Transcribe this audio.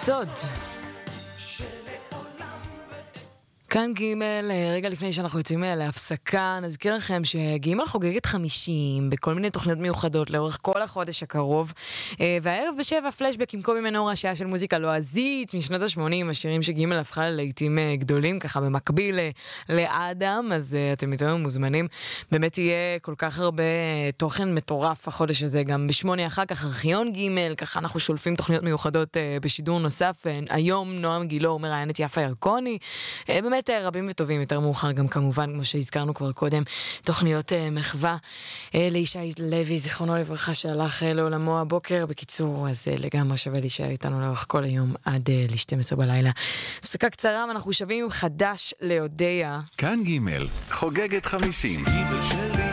סוד. כאן ג' רגע לפני שאנחנו יוצאים להפסקה, נזכיר לכם שג' חוגגת 50 בכל מיני תוכניות מיוחדות לאורך כל החודש הקרוב, והערב ב7 פלשבק עם קובי מנורה, שעה של מוזיקה לועזית משנות ה-80, השירים שג' הפכה ללהיטים גדולים, ככה במקביל לאדם, אז אתם יותר מוזמנים. באמת יהיה כל כך הרבה תוכן מטורף החודש הזה, גם ב8 אחר כך ארכיון ג', ככה אנחנו שולפים תוכניות מיוחדות בשידור נוסף. היום נועם גילור מראיינת יפה ירקוני, באמת רבים וטובים, יותר מאוחר גם כמובן, כמו שהזכרנו כבר קודם, תוכניות מחווה לישי לוי, זיכרונו לברכה, שהלך לעולמו הבוקר. בקיצור, אז לגמרי שווה להישאר איתנו לאורך כל היום עד ל-12 בלילה. הפסקה קצרה, ואנחנו שבים עם חדש להודיה. כאן ג' חוגגת 50.